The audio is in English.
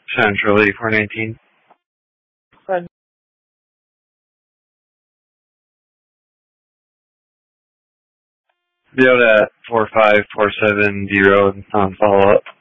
Central 8419. Fine. Be able to 45470 on follow up.